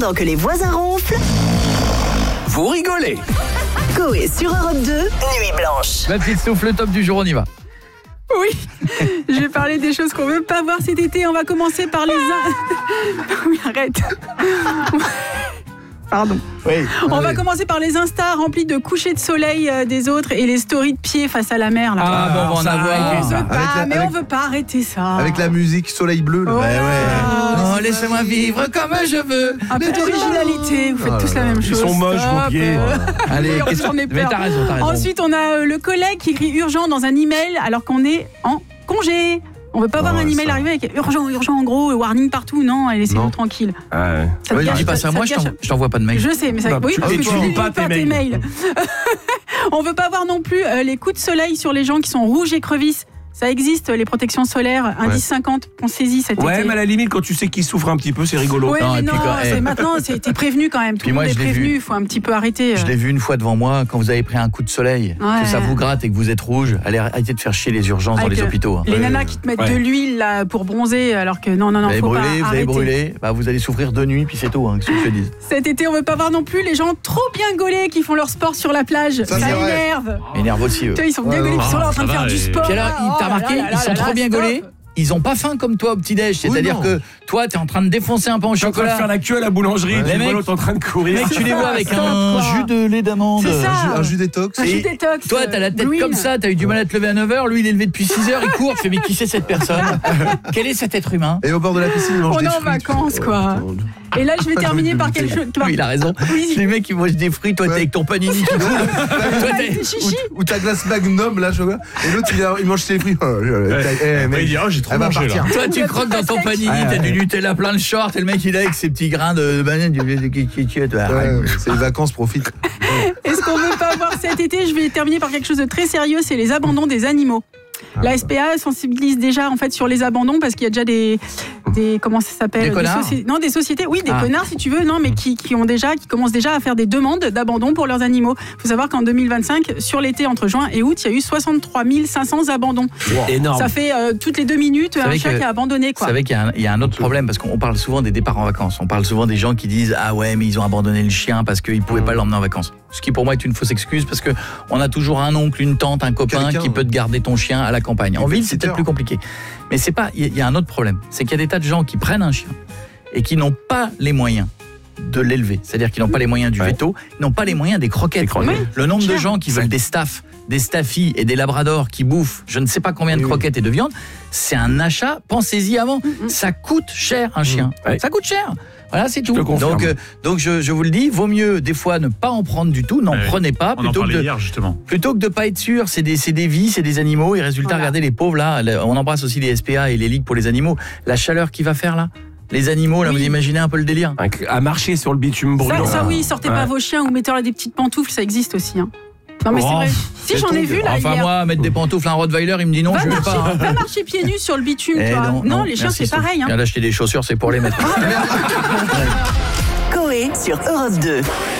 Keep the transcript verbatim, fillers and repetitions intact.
Pendant que les voisins ronflent, vous rigolez. Coé sur Europe deux, Nuit Blanche. Ma petite souffle, le top du jour, on y va. Oui, je vais parler des choses qu'on veut pas voir cet été. On va commencer par les... In... Oui, arrête. Pardon. Oui. On va commencer par les Insta remplis de couchers de soleil des autres et les stories de pieds face à la mer. Là. Ah, bon, on va en avoir. On veut pas, la, mais avec, on veut pas arrêter ça. Avec la musique Soleil Bleu. Là. Oh, bah ouais. Oh, laissez-moi vivre comme je veux. Un peu d'originalité, vous faites oh tous là la même chose. Ils sont moches, vos pieds. Allez, Oui, qu'est-ce j'en ai que... Mais peur. t'as raison, t'as raison. Ensuite, on a euh, le collègue qui écrit urgent dans un email alors qu'on est en congé. On veut pas voir Oh, un email ça. arriver avec urgent, urgent en gros, warning partout. Non, laissez-nous Non. tranquille. Ah ouais. Ça te Ouais, gâche- dis pas ça, te moi je gâche- t'en- je t'envoie pas de mail. Je sais, mais ça. Non, Oui, tu- parce et que tu tu lis lis pas pas tes tes mails. mails. On veut pas voir non plus euh, les coups de soleil sur les gens qui sont rouges et crevisses. Ça existe, les protections solaires. Indice Ouais. cinquante, pensez-y cet Ouais, été. mais à la limite, quand tu sais qu'ils souffrent un petit peu, c'est rigolo. Ouais, Non, mais et non, puis quand- c'est eh. maintenant, c'est- t'es prévenu quand même. Tout Puis le moi, monde est je l'ai prévenu, vu. il faut un petit peu arrêter. Je l'ai vu une fois devant moi, quand vous avez pris un coup de soleil, Ouais. que ça vous gratte et que vous êtes rouge, allez arrêtez de faire chier les urgences dans Avec, les euh, hôpitaux. hein. Les Ouais, nanas ouais. qui te mettent Ouais. de l'huile là, pour bronzer, alors que non, non, non, Vous avez faut brûlé, pas vous avez arrêter. brûlé, bah, vous allez souffrir de nuit, puis c'est tout, hein, qu'est-ce que je te dis. Cet été, on veut pas voir non plus les gens trop bien gaulés qui font leur sport sur la plage. Ça, c'est vrai. énerve. Énerve aussi, eux. Tu vois, ils sont bien Ouais, gaulés, ouais. ils sont là en train de ça faire va, du et- sport. Puis alors, là. il- Oh t'as là remarqué, là là ils sont là trop là, bien stop. gaulés. Ils ont pas faim comme toi au petit-déj. C'est-à-dire non. que toi, t'es en train de défoncer un pain au Je suis en train de chocolat. faire la queue à la boulangerie, Ouais. tu Les vois mecs- l'autre en train de courir. Mec, tu les ça, vois avec stop, un quoi. jus de lait d'amande. C'est ça. Un jus, un jus détox. Un Et jus détox. Toi, t'as la tête green. comme ça, t'as eu du mal à te lever à neuf heures, lui il est levé depuis six heures, il court, tu fais mais qui c'est cette personne? Quel est cet être humain? Et au bord de la piscine, il mange On des est en fruits. vacances, quoi. Et là, je vais terminer par quelque chose. Oui, il a raison. Oui. Les mecs qui mangent des fruits, toi t'es Ouais. avec ton panini qui coule. Toi t'es... Des chichis. Ou, ou ta glace Magnum, là, chocolat. Et l'autre, il, a- il mange ses fruits. Oh, eh, mec, il dit, oh, j'ai trop elle va mangé, partir. là. Toi tu croques dans ton panini, t'as du Nutella plein de shorts et le mec il est avec ses petits grains de banane du Ouais, c'est les vacances, profite. Et ce qu'on veut pas voir cet été, je vais terminer par quelque chose de très sérieux, c'est les abandons des animaux. La S P A sensibilise déjà en fait sur les abandons parce qu'il y a déjà des, des comment ça s'appelle Des connards soci- non des sociétés oui des Ah. connards si tu veux non mais qui, qui ont déjà qui commencent déjà à faire des demandes d'abandon pour leurs animaux. Il faut savoir qu'en deux mille vingt-cinq sur l'été entre juin et août il y a eu soixante-trois mille cinq cents abandons. Énorme. Ça fait euh, toutes les deux minutes un savez chat que- qui a abandonné Vous quoi. savez qu'il y a, un, il y a un autre problème parce qu'on parle souvent des départs en vacances. On parle souvent des gens qui disent ah ouais mais ils ont abandonné le chien parce qu'ils pouvaient pas l'emmener en vacances. Ce qui pour moi est une fausse excuse parce que on a toujours un oncle, une tante, un copain Quelqu'un. qui peut te garder ton chien à la campagne. En Et ville c'est babysitter. peut-être plus compliqué. Mais c'est pas. Il y, y a un autre problème, c'est qu'il y a des tas de gens qui prennent un chien et qui n'ont pas les moyens de l'élever. C'est-à-dire qu'ils n'ont pas les moyens du Ouais. veto, ils n'ont pas les moyens des croquettes. Des croquettes. Oui. Le nombre de Cher. gens qui veulent des staffs, des staffies et des labradors qui bouffent je ne sais pas combien de Oui. croquettes et de viande, c'est un achat, pensez-y avant. Ça coûte cher un chien. Ouais. Ça coûte cher. Voilà, c'est tout. te confirme. Donc, euh, donc je, je vous le dis, vaut mieux des fois ne pas en prendre du tout, n'en Ouais. prenez pas, On en plutôt que, parlait de, hier justement. plutôt que de pas être sûr. C'est des, c'est des vies, c'est des animaux. Et résultat, Voilà. regardez les pauvres là. On embrasse aussi les S P A et les ligues pour les animaux. La chaleur qu'il va faire là. Les animaux, là, Oui. vous imaginez un peu le délire. À marcher sur le bitume Ça, brûlant. ça oui, sortez pas Ouais. vos chiens ou mettez-leur des petites pantoufles, ça existe aussi hein. Non mais c'est Oh, vrai. Si j'en ai vu là Enfin hier. moi, mettre des pantoufles à un Rottweiler, il me dit non, Va je veux marcher, pas. hein. va marcher pieds nus sur le bitume, Eh toi. non, Non, non, les chiens, merci, c'est pareil. Je Hein. viens d'acheter des chaussures, c'est pour les mettre. Coé sur Europe deux.